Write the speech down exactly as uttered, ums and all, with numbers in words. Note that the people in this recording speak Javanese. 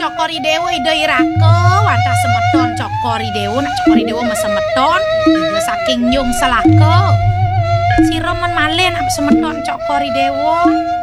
cokori dewa ida irake wantah semedon cokori dewa nak cokori dewa mas semedon ida saking nyung selake sira men malih nak semedon cokori dewa